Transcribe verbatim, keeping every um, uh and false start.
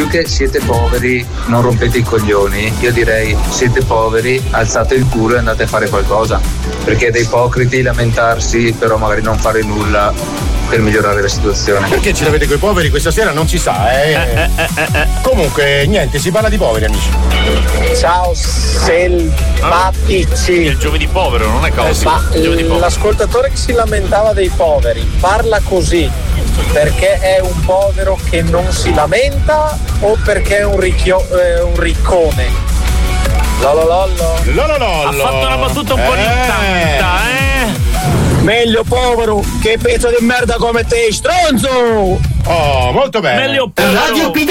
che siete poveri, non rompete i coglioni, io direi siete poveri, alzate il culo e andate a fare qualcosa, perché è da ipocriti lamentarsi però magari non fare nulla per migliorare la situazione. Perché ce l'avete coi poveri questa sera? Non si sa, eh. eh, eh, eh, eh. Comunque, niente, si parla di poveri, amici. Ciao selvatici. Il giovedì povero, non è cosa. Ma l'ascoltatore che si lamentava dei poveri parla così perché è un povero che non si lamenta o perché è un, ricchio, eh, un riccone? Lololollo. Lololollo. Ha fatto una battuta un po' eh. rittanta, eh? Meglio povero che pezzo di merda come te, stronzo! Oh, molto bene. Meglio povero.